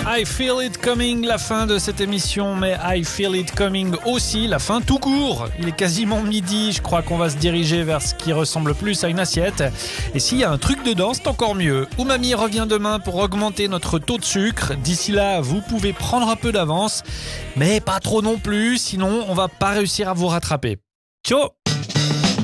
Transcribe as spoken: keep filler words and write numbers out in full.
I feel it coming, la fin de cette émission, mais I feel it coming aussi, la fin tout court. Il est quasiment midi, je crois qu'on va se diriger vers ce qui ressemble plus à une assiette. Et s'il y a un truc dedans, c'est encore mieux. Umami revient demain pour augmenter notre taux de sucre. D'ici là, vous pouvez prendre un peu d'avance, mais pas trop non plus, sinon on va pas réussir à vous rattraper. Ciao!